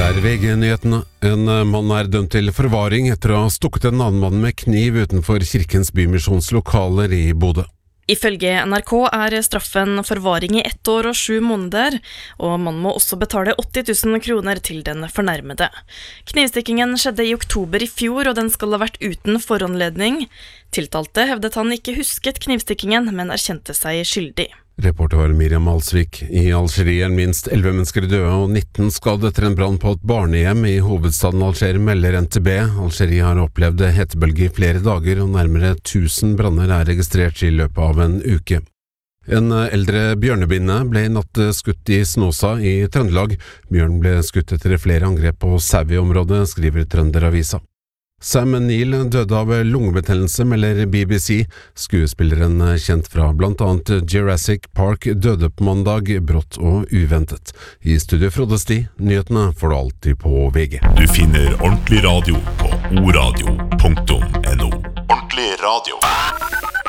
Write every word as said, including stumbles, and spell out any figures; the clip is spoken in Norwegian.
er V G-nyhetene. En mann er dømt til forvaring etter å ha stukket en annen mann med kniv utenfor Kirkens Bymisjonslokaler i Bodø. Ifølge N R K er straffen forvaring i ett år og sju måneder, og man må også betale åtti tusen kroner til den fornærmede. Knivstikkingen skjedde i oktober i fjor, og den skal ha vært uten foranledning. Tiltalte hevdet han ikke husket knivstikkingen, men erkjente seg skyldig. Reporter var Miriam Alsvik. I Algerie er minst elleve mennesker døde og nitten skadet etter en brann på et barnehjem i hovedstaden Alger, melder N T B. Algerie har opplevd hetebølge i flere dager, og nærmere tusen branner er registrert i løpet av en uke. En eldre bjørnebinne ble i natt skutt i Snåsa i Trøndelag. Bjørn ble skutt etter flere angrep på sau i området, skriver Trønderavisa. Sam Neill døde av lungebetennelse, melder B B C. Skuespilleren kjent fra blant annet Jurassic Park døde på mandag, brått og uventet. I studio Frode Sti, nyhetene får du alltid på V G. Du finner ordentlig radio på o radio punktum n o. Ordentlig radio.